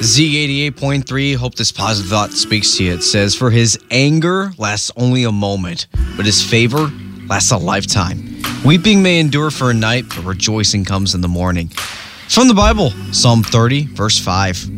Z88.3, hope this positive thought speaks to you. It says, for his anger lasts only a moment, but his favor lasts a lifetime. Weeping may endure for a night, but rejoicing comes in the morning. It's from the Bible, Psalm 30, verse 5.